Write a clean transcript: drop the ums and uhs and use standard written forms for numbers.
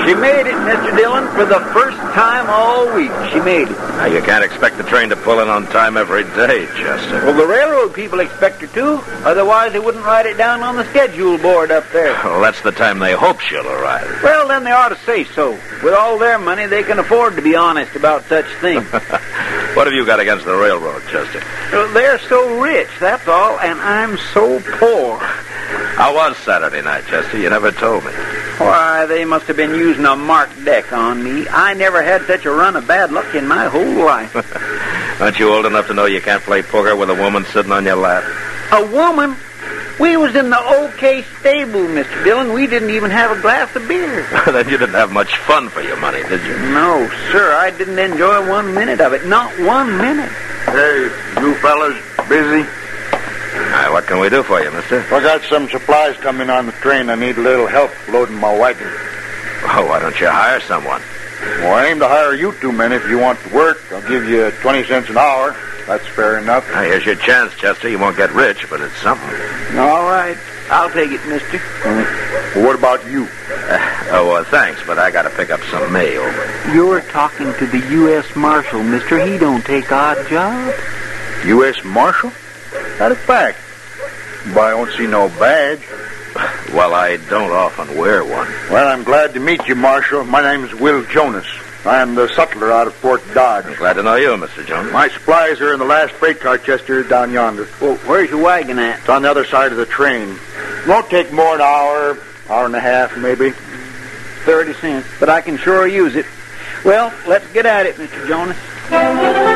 She made it, Mr. Dillon, for the first time all week. She made it. Now, you can't expect the train to pull in on time every day, Chester. Well, the railroad people expect her to. Otherwise, they wouldn't write it down on the schedule board up there. Well, that's the time they hope she'll arrive. Well, then they ought to say so. With all their money, they can afford to be honest about such things. What have you got against the railroad, Chester? Well, they're so rich, that's all, and I'm so poor. How was Saturday night, Chester? You never told me. Why, they must have been using a marked deck on me. I never had such a run of bad luck in my whole life. Aren't you old enough to know you can't play poker with a woman sitting on your lap? A woman? We was in the OK stable, Mr. Dillon. We didn't even have a glass of beer. Then you didn't have much fun for your money, did you? No, sir. I didn't enjoy 1 minute of it. Not 1 minute. Hey, you fellas busy? What can we do for you, mister? I got some supplies coming on the train. I need a little help loading my wagon. Oh, why don't you hire someone? Well, I aim to hire you two men if you want to work. I'll give you 20 cents an hour. That's fair enough. Now, here's your chance, Chester. You won't get rich, but it's something. All right. I'll take it, mister. Well, what about you? Thanks, but I got to pick up some mail. You're talking to the U.S. Marshal, mister. He don't take odd jobs. U.S. Marshal? That's a fact. But I don't see no badge. Well, I don't often wear one. Well, I'm glad to meet you, Marshal. My name's Will Jonas. I am the sutler out of Fort Dodge. Glad to know you, Mr. Jones. My supplies are in the last freight car, Chester, down yonder. Well, where's your wagon at? It's on the other side of the train. Won't take more than an hour and a half, maybe. 30 cents, but I can sure use it. Well, let's get at it, Mr. Jonas.